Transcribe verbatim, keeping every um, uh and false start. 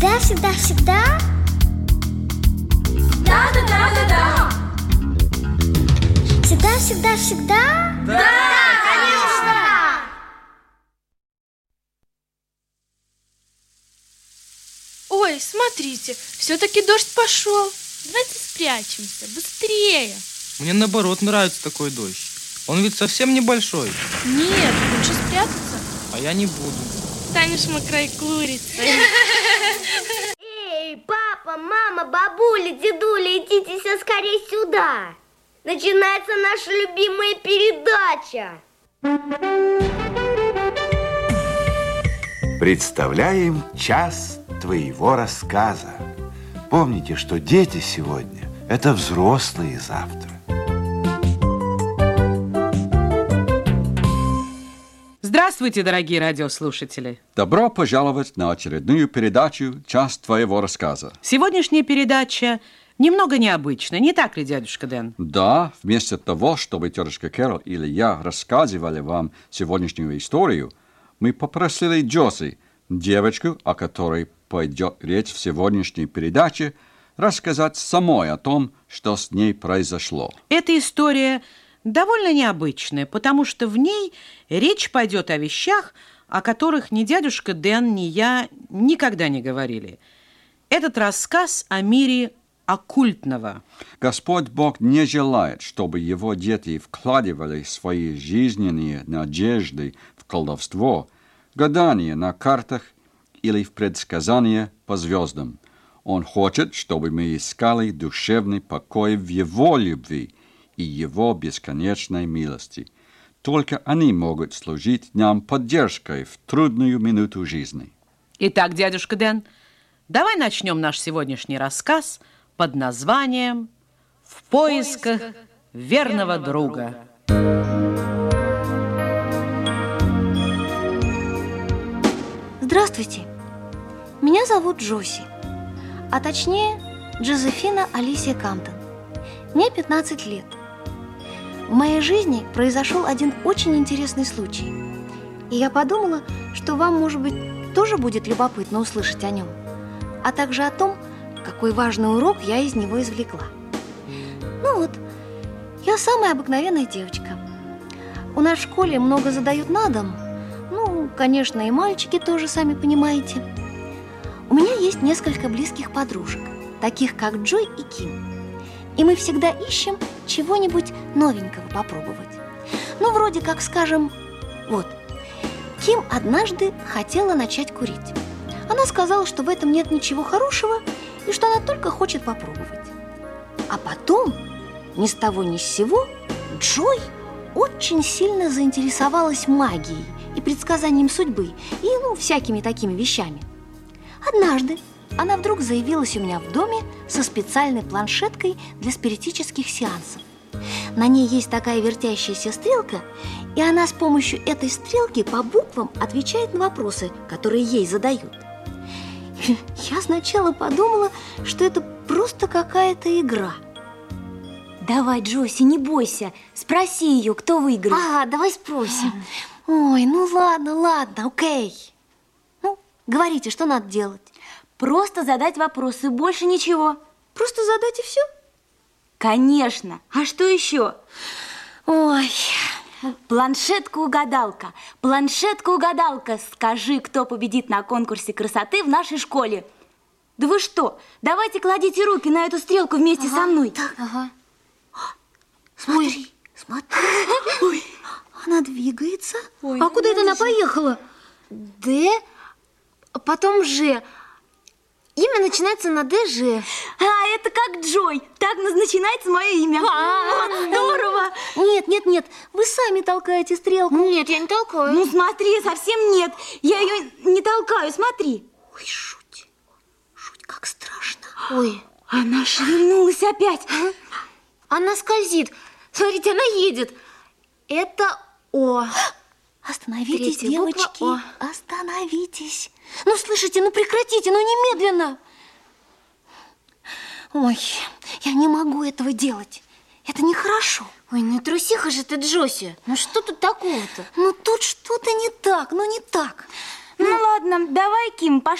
Всегда, всегда, всегда. Да, да, да, да, да. Всегда, всегда, всегда. Да, да, конечно. Ой, смотрите, все-таки дождь пошел. Давайте спрячемся, быстрее. Мне наоборот нравится такой дождь. Он ведь совсем небольшой. Нет, лучше спрятаться. А я не буду. Станешь мокрой курицей. Эй, папа, мама, бабуля, дедуля, идите все скорее сюда. Начинается наша любимая передача. Представляем час твоего рассказа. Помните, что дети сегодня – это взрослые завтра. Здравствуйте, дорогие радиослушатели! Добро пожаловать на очередную передачу «Час твоего рассказа». Сегодняшняя передача немного необычная, не так ли, дядюшка Дэн? Да, вместо того, чтобы тетушка Кэрол или я рассказывали вам сегодняшнюю историю, мы попросили Джози, девочку, о которой пойдет речь в сегодняшней передаче, рассказать самой о том, что с ней произошло. Эта история довольно необычная, потому что в ней речь пойдет о вещах, о которых ни дядюшка Дэн, ни я никогда не говорили. Этот рассказ о мире оккультного. Господь Бог не желает, чтобы его дети вкладывали свои жизненные надежды в колдовство, гадание на картах или в предсказания по звездам. Он хочет, чтобы мы искали душевный покой в его любви и его бесконечной милости. Только они могут служить нам поддержкой в трудную минуту жизни. Итак, дядюшка Дэн, давай начнем наш сегодняшний рассказ под названием «В поисках верного друга». Здравствуйте, меня зовут Джоси, а точнее Джозефина Алисия Камптон. Мне пятнадцать лет. В моей жизни произошел один очень интересный случай, и я подумала, что вам, может быть, тоже будет любопытно услышать о нем, а также о том, какой важный урок я из него извлекла. Ну вот, я самая обыкновенная девочка. У нас в школе много задают на дом. Ну, конечно, и мальчики тоже, сами понимаете. У меня есть несколько близких подружек, таких как Джой и Ким. И мы всегда ищем чего-нибудь новенького попробовать. Ну, вроде как, скажем, вот, Ким однажды хотела начать курить. Она сказала, что в этом нет ничего хорошего и что она только хочет попробовать. А потом, ни с того ни с сего, Джой очень сильно заинтересовалась магией и предсказанием судьбы, и, ну, всякими такими вещами. Однажды она вдруг заявилась у меня в доме со специальной планшеткой для спиритических сеансов. На ней есть такая вертящаяся стрелка, и она с помощью этой стрелки по буквам отвечает на вопросы, которые ей задают. Я сначала подумала, что это просто какая-то игра. Давай, Джоси, не бойся, спроси ее, кто выиграет. Ага, давай спросим. Ой, ну ладно, ладно, окей. Ну, говорите, что надо делать? Просто задать вопросы, больше ничего. Просто задать и все? Конечно. А что еще? Ой. Планшетка-угадалка. Планшетка-угадалка. Скажи, кто победит на конкурсе красоты в нашей школе. Да вы что? Давайте кладите руки на эту стрелку вместе ага, со мной. Так, ага. Смотри, Ой. смотри. Ой. Она двигается. Ой, а куда это она поехала? Д, потом Ж. Имя начинается на Д Ж. А, это как Джой. Так начинается мое имя. А-а-а. Здорово. Нет, нет, нет. Вы сами толкаете стрелку. Нет, я не толкаю. Ну смотри, совсем нет. Я ее не толкаю, смотри. Ой, шуть. Шуть, как страшно. Ой. Она шевельнулась опять. Она скользит. Смотрите, она едет. Это О. Остановитесь, Третья девочки. буква О. Остановитесь. Ну, слышите, ну прекратите, ну немедленно. Ой, я не могу этого делать. Это нехорошо. Ой, ну трусиха же ты, Джоси. Ну что тут такого-то? Ну тут что-то не так, ну не так. Ну, ну ладно, давай, Ким, пошли.